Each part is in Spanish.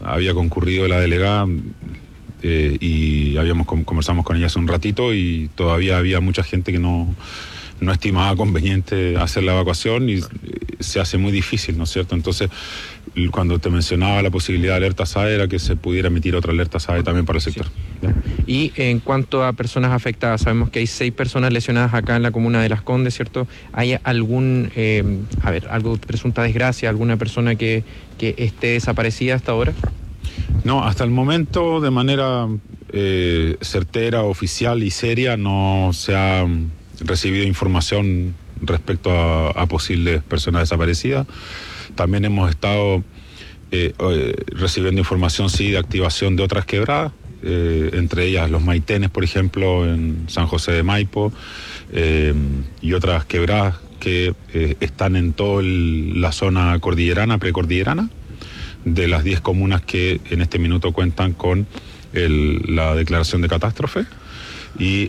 había concurrido la delegada y conversamos con ella hace un ratito y todavía había mucha gente que no estimaba conveniente hacer la evacuación y se hace muy difícil, ¿no es cierto? Entonces, cuando te mencionaba la posibilidad de alerta SAE era que se pudiera emitir otra alerta SAE también para el sector. Sí. Y en cuanto a personas afectadas, sabemos que hay 6 personas lesionadas acá en la comuna de Las Condes, ¿cierto? ¿Hay algo presunta desgracia, alguna persona que esté desaparecida hasta ahora? No, hasta el momento, de manera certera, oficial y seria, no se ha recibido información respecto a posibles personas desaparecidas. También hemos estado recibiendo información, sí, de activación de otras quebradas, entre ellas los Maitenes, por ejemplo, en San José de Maipo, y otras quebradas que están en toda la zona cordillerana, precordillerana, de las 10 comunas que en este minuto cuentan con la declaración de catástrofe. Y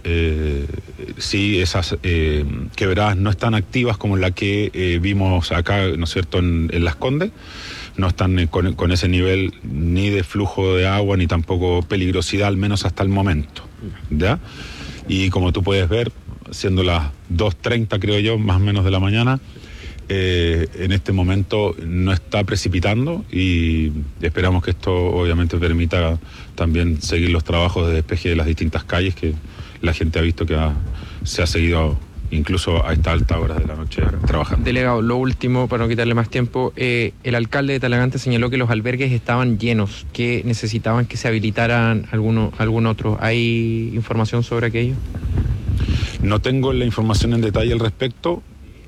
sí, esas quebradas no están activas como la que vimos acá, ¿no es cierto?, en Las Condes. No están con ese nivel ni de flujo de agua ni tampoco peligrosidad, al menos hasta el momento, ¿ya? Y como tú puedes ver, siendo las 2:30, creo yo, más o menos de la mañana, en este momento no está precipitando y esperamos que esto obviamente permita también seguir los trabajos de despeje de las distintas calles que la gente ha visto que se ha seguido incluso a estas altas horas de la noche trabajando. Delegado, lo último, para no quitarle más tiempo, el alcalde de Talagante señaló que los albergues estaban llenos, que necesitaban que se habilitaran algún otro. ¿Hay información sobre aquello? No tengo la información en detalle al respecto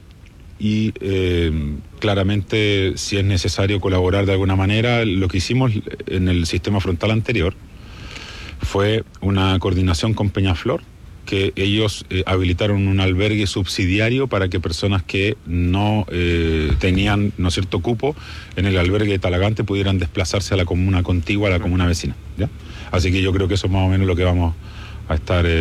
y claramente si es necesario colaborar de alguna manera, lo que hicimos en el sistema frontal anterior fue una coordinación con Peñaflor, que ellos habilitaron un albergue subsidiario para que personas que no tenían, ¿no es cierto?, cupo en el albergue de Talagante pudieran desplazarse a la comuna contigua, a la comuna vecina, ¿ya? Así que yo creo que eso es más o menos lo que vamos a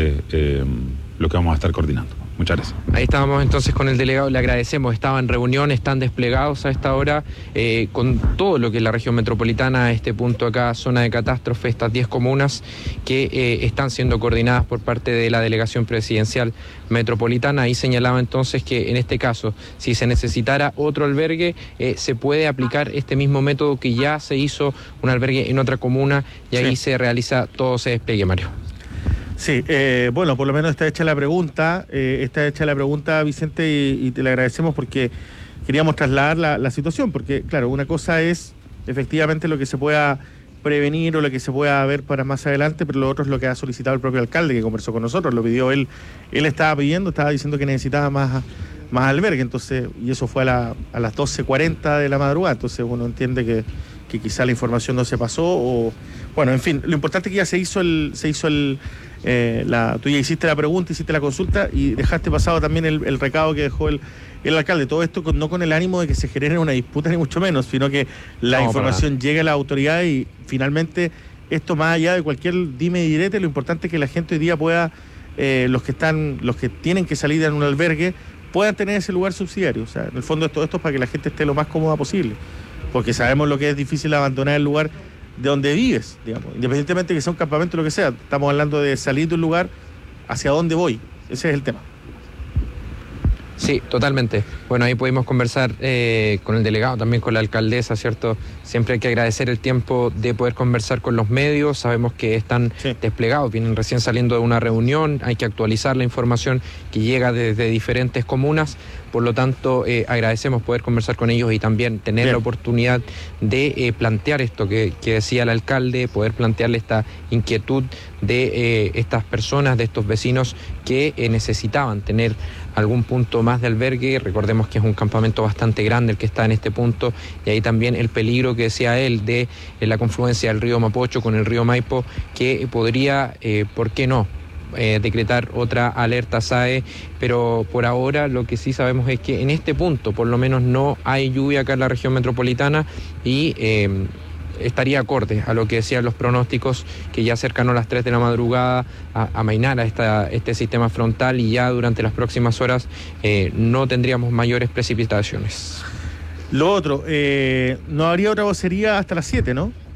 estar coordinando. Muchas gracias. Ahí estábamos entonces con el delegado, le agradecemos, estaba en reunión, están desplegados a esta hora con todo lo que es la región metropolitana, a este punto acá, zona de catástrofe, estas 10 comunas que están siendo coordinadas por parte de la Delegación Presidencial Metropolitana. Ahí señalaba entonces que en este caso, si se necesitara otro albergue, se puede aplicar este mismo método que ya se hizo un albergue en otra comuna y ahí se realiza todo ese despliegue, Mario. Sí, bueno, por lo menos está hecha la pregunta, Vicente, y te la agradecemos porque queríamos trasladar la situación, porque claro, una cosa es efectivamente lo que se pueda prevenir o lo que se pueda ver para más adelante, pero lo otro es lo que ha solicitado el propio alcalde, que conversó con nosotros, lo pidió él estaba diciendo que necesitaba más albergue, entonces, y eso fue a las 12:40 de la madrugada, entonces uno entiende que quizá la información no se pasó, o bueno, en fin, lo importante es que ya tú ya hiciste la pregunta, hiciste la consulta y dejaste pasado también el recado que dejó el alcalde. Todo esto no con el ánimo de que se genere una disputa ni mucho menos, sino que la información llegue a la autoridad y finalmente esto, más allá de cualquier dime y direte, lo importante es que la gente hoy día pueda, los que tienen que salir de un albergue, puedan tener ese lugar subsidiario. O sea, en el fondo todo esto es para que la gente esté lo más cómoda posible, porque sabemos lo que es difícil abandonar el lugar de donde vives, digamos, independientemente de que sea un campamento o lo que sea. Estamos hablando de salir de un lugar hacia dónde voy. Ese es el tema. Sí, totalmente. Bueno, ahí pudimos conversar con el delegado, también con la alcaldesa, ¿cierto? Siempre hay que agradecer el tiempo de poder conversar con los medios. Sabemos que están desplegados, vienen recién saliendo de una reunión, hay que actualizar la información que llega desde diferentes comunas. Por lo tanto, agradecemos poder conversar con ellos y también tener la oportunidad de plantear esto que decía el alcalde, poder plantearle esta inquietud de estas personas, de estos vecinos que necesitaban tener algún punto más de albergue. Recordemos que es un campamento bastante grande el que está en este punto, y ahí también el peligro que decía él de la confluencia del río Mapocho con el río Maipo, que podría, ¿por qué no?, decretar otra alerta SAE, pero por ahora lo que sí sabemos es que en este punto por lo menos no hay lluvia acá en la región metropolitana y estaría acorde a lo que decían los pronósticos, que ya cercano a las 3 de la madrugada amainara este sistema frontal y ya durante las próximas horas no tendríamos mayores precipitaciones. Lo otro, no habría otra vocería hasta las 7, ¿no?